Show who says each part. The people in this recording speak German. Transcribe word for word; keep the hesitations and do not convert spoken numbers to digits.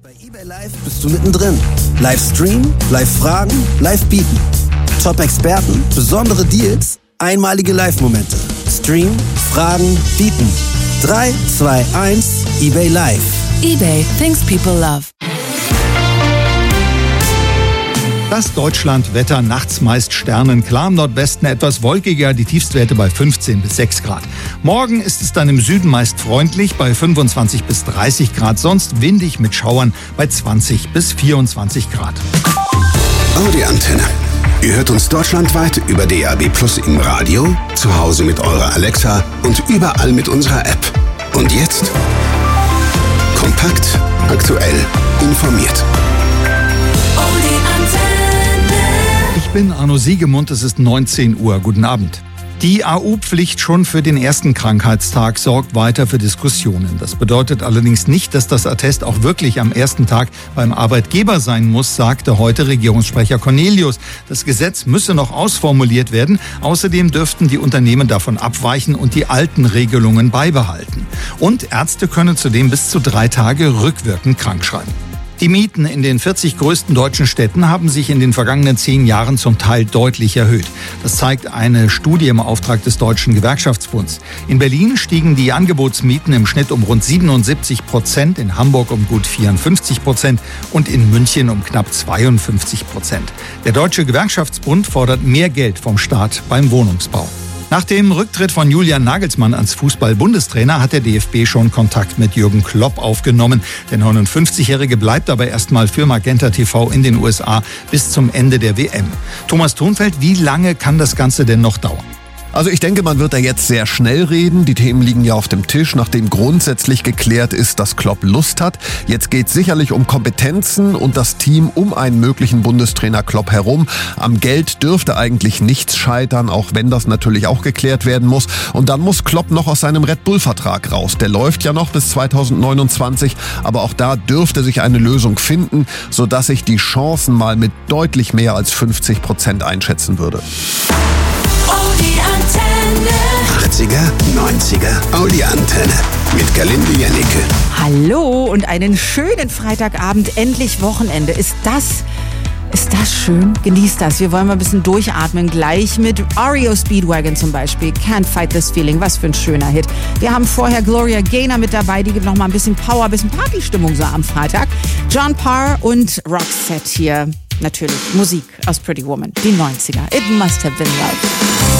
Speaker 1: Bei eBay Live bist du mittendrin. Livestream, Live-Fragen, Live-Bieten. Top-Experten, besondere Deals, einmalige Live-Momente. Stream, Fragen, Bieten. drei, zwei, eins, eBay Live.
Speaker 2: eBay, things people love.
Speaker 3: Das Deutschlandwetter, nachts meist sternenklar, im Nordwesten etwas wolkiger, die Tiefstwerte bei fünfzehn bis sechs Grad. Morgen ist es dann im Süden meist freundlich bei fünfundzwanzig bis dreißig Grad, sonst windig mit Schauern bei zwanzig bis vierundzwanzig Grad.
Speaker 4: Audi Antenne. Ihr hört uns deutschlandweit über D A B Plus im Radio, zu Hause mit eurer Alexa und überall mit unserer App. Und jetzt kompakt, aktuell, informiert.
Speaker 3: Ich bin Arno Siegemund, es ist neunzehn Uhr. Guten Abend. Die A U-Pflicht schon für den ersten Krankheitstag sorgt weiter für Diskussionen. Das bedeutet allerdings nicht, dass das Attest auch wirklich am ersten Tag beim Arbeitgeber sein muss, sagte heute Regierungssprecher Cornelius. Das Gesetz müsse noch ausformuliert werden. Außerdem dürften die Unternehmen davon abweichen und die alten Regelungen beibehalten. Und Ärzte können zudem bis zu drei Tage rückwirkend krankschreiben. Die Mieten in den vierzig größten deutschen Städten haben sich in den vergangenen zehn Jahren zum Teil deutlich erhöht. Das zeigt eine Studie im Auftrag des Deutschen Gewerkschaftsbunds. In Berlin stiegen die Angebotsmieten im Schnitt um rund siebenundsiebzig Prozent, in Hamburg um gut vierundfünfzig Prozent und in München um knapp zweiundfünfzig Prozent. Der Deutsche Gewerkschaftsbund fordert mehr Geld vom Staat beim Wohnungsbau. Nach dem Rücktritt von Julian Nagelsmann als Fußball-Bundestrainer hat der D F B schon Kontakt mit Jürgen Klopp aufgenommen. Der neunundfünfzigjährige bleibt aber erstmal für Magenta T V in den U S A bis zum Ende der W M. Thomas Thunfeld, wie lange kann das Ganze denn noch dauern?
Speaker 5: Also ich denke, man wird da jetzt sehr schnell reden. Die Themen liegen ja auf dem Tisch, nachdem grundsätzlich geklärt ist, dass Klopp Lust hat. Jetzt geht es sicherlich um Kompetenzen und das Team um einen möglichen Bundestrainer Klopp herum. Am Geld dürfte eigentlich nichts scheitern, auch wenn das natürlich auch geklärt werden muss. Und dann muss Klopp noch aus seinem Red Bull-Vertrag raus. Der läuft ja noch bis zweitausendneunundzwanzig, aber auch da dürfte sich eine Lösung finden, sodass ich die Chancen mal mit deutlich mehr als fünfzig Prozent einschätzen würde.
Speaker 4: achtziger, neunziger, Audi Antenne mit Galinde Janneke.
Speaker 6: Hallo und einen schönen Freitagabend, endlich Wochenende. Ist das, ist das schön? Genießt das. Wir wollen mal ein bisschen durchatmen, gleich mit R E O Speedwagon zum Beispiel. Can't Fight This Feeling, was für ein schöner Hit. Wir haben vorher Gloria Gaynor mit dabei, die gibt noch mal ein bisschen Power, ein bisschen Partystimmung so am Freitag. John Parr und Roxette hier. Natürlich Musik aus Pretty Woman, die neunziger. It must have been love.